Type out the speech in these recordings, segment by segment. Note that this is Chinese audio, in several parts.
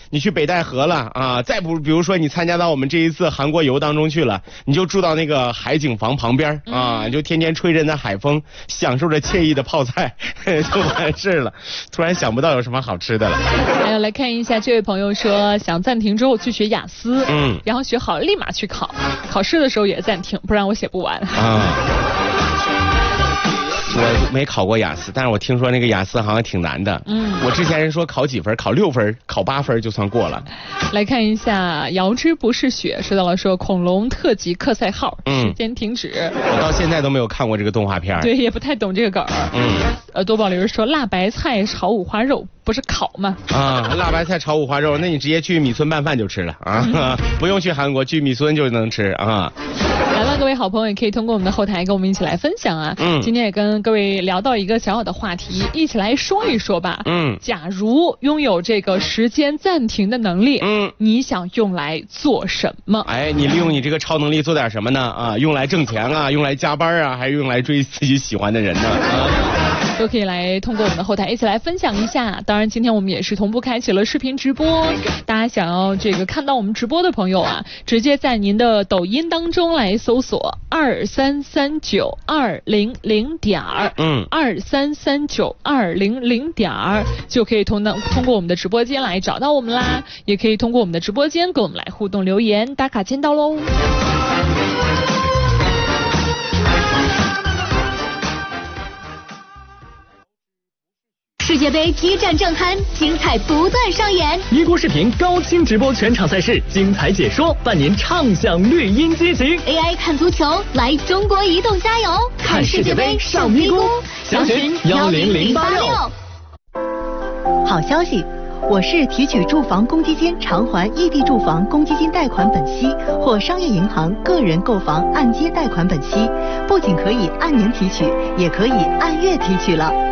你去北戴河了啊，再不比如说你参加到我们这一次韩国游当中去了，你就住到那个海景房旁边啊，你就天天吹着那海风，享受着惬意的泡菜就完事了。突然想不到有什么好吃的了。 还有来看一下，这位朋友说想暂停之后去学雅思，然后学好立马去考，考试的时候也暂停，不然我写不完啊。 我没考过雅思，但是我听说那个雅思好像挺难的。我之前人说考几分，考6分，考8分就算过了。 来看一下，遥知不是雪说到了说恐龙特级克赛号时间停止。 我到现在都没有看过这个动画片。 对，也不太懂这个梗。多宝驴说辣白菜炒五花肉不是烤吗？ 啊，辣白菜炒五花肉，那你直接去米村拌饭就吃了啊，不用去韩国，去米村就能吃啊。 来了，各位好朋友也可以通过我们的后台跟我们一起来分享啊。今天也跟各位聊到一个小小的话题，一起来说一说吧。假如拥有这个时间暂停的能力，你想用来做什么？哎， 你利用你这个超能力做点什么呢？啊，用来挣钱啊，用来加班啊，还是用来追自己喜欢的人呢？ 都可以来通过我们的后台一起来分享一下。当然，今天我们也是同步开启了视频直播，大家想要这个看到我们直播的朋友啊，直接在您的抖音当中来搜索2339200223392002就可以通过我们的直播间来找到我们啦，也可以通过我们的直播间跟我们来互动留言打卡签到喽。 世界杯激战正酣，精彩不断上演。 一锅视频高清直播全场赛事，精彩解说，伴您畅享绿茵激情。 AI 看足球，来中国移动加油！ 看世界杯上咪咕，详询10086。 好消息！我市提取住房公积金偿还异地住房公积金贷款本息或商业银行个人购房按揭贷款本息，不仅可以按年提取，也可以按月提取了。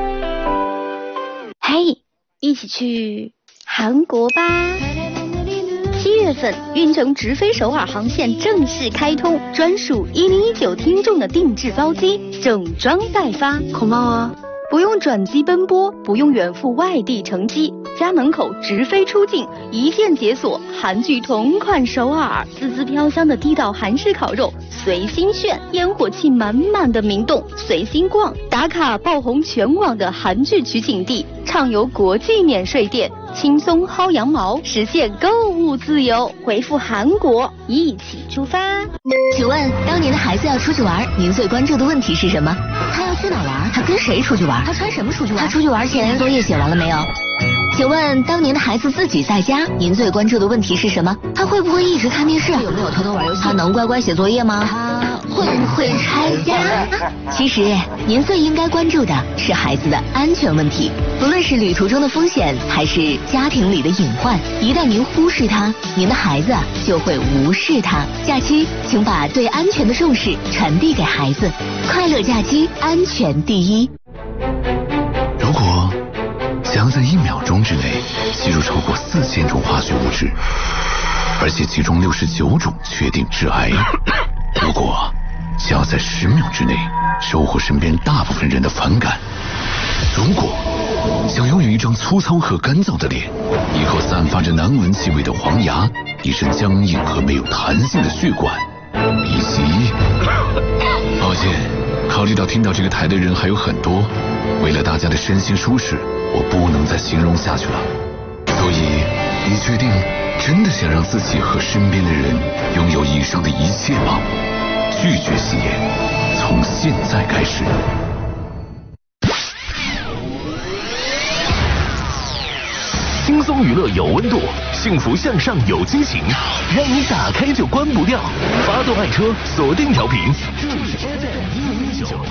嘿，一起去韩国吧！7月份，运城直飞首尔航线正式开通，专属1019听众的定制包机，整装待发。 고마워。 不用转机奔波，不用远赴外地乘机，家门口直飞出境，一键解锁韩剧同款首尔，滋滋飘香的地道韩式烤肉随心炫，烟火气满满的明洞随心逛，打卡爆红全网的韩剧取景地，畅游国际免税店，轻松薅羊毛，实现购物自由。回复韩国，一起出发。 请问当年的孩子要出去玩，您最关注的问题是什么？他要去哪玩？他跟谁出去玩？他穿什么出去玩？他出去玩前作业写完了没有？请问当年的孩子自己在家，您最关注的问题是什么？他会不会一直看电视？有没有偷偷玩游戏？他能乖乖写作业吗？他会不会拆家？其实您最应该关注的是孩子的安全问题，不论是旅途中的风险，还是家庭里的隐患，一旦您忽视它，您的孩子就会无视它。假期请把对安全的重视传递给孩子，快乐假期，安全第一。 如果想要在1秒钟之内吸入超过4000种化学物质，而且其中69种确定致癌，如果想要在10秒之内收获身边大部分人的反感，如果想拥有一张粗糙和干燥的脸，以后散发着难闻气味的黄牙，一身僵硬和没有弹性的血管，以及抱歉，考虑到听到这个台的人还有很多，为了大家的身心舒适，我不能再形容下去了。所以你确定真的想让自己和身边的人拥有以上的一切吗？拒绝吸烟，从现在开始。 轻松娱乐有温度，幸福向上有激情，让你打开就关不掉。发动爱车，锁定调频，这里是 FM119。